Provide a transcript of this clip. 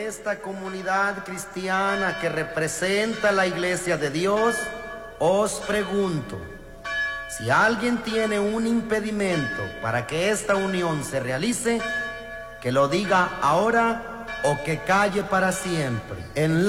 de esta comunidad cristiana que representa la Iglesia de Dios, os pregunto, si alguien tiene un impedimento para que esta unión se realice, que lo diga ahora o que calle para siempre. En